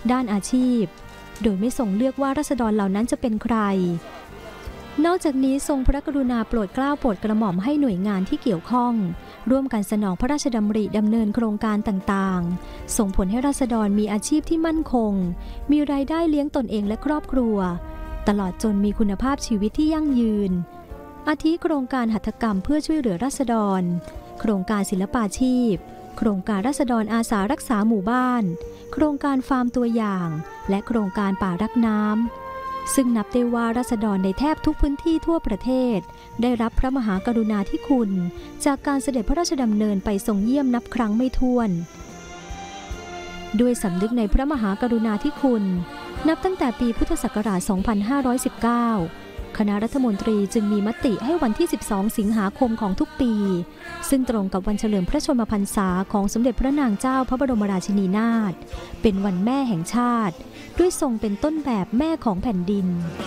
ด้านอาชีพโดยไม่ทรงเลือกว่าราษฎรเหล่านั้นจะเป็นใครนอกจากนี้ทรงพระกรุณาโปรดเกล้าโปรดกระหม่อมให้หน่วยงานที่เกี่ยวข้องร่วมกันสนองพระราชดำริดำเนินโครงการต่างๆส่งผลให้ราษฎรมีอาชีพที่มั่นคงมีรายได้เลี้ยงตนเองและครอบครัวตลอดจนมีคุณภาพชีวิตที่ยั่งยืนอาทิโครงการหัตถกรรมเพื่อช่วยเหลือราษฎรโครงการศิลปาชีพโครงการราษฎรอาสารักษาหมู่บ้านโครงการฟาร์มตัวอย่างและโครงการป่ารักน้ำซึ่งนับได้ว่าราษฎรในแทบทุกพื้นที่ทั่วประเทศได้รับพระมหากรุณาธิคุณจากการเสด็จพระราชดำเนินไปทรงเยี่ยมนับครั้งไม่ถ้วนด้วยสำนึกในพระมหากรุณาธิคุณนับตั้งแต่ปีพุทธศักราช 2519 คณะรัฐมนตรีจึงมีมติให้วันที่ 12 สิงหาคมของทุกปีซึ่งตรงกับวันเฉลิมพระชนมพรรษาของสมเด็จพระนางเจ้าพระบรมราชินีนาถเป็นวันแม่แห่งชาติด้วยทรงเป็นต้นแบบแม่ของแผ่นดิน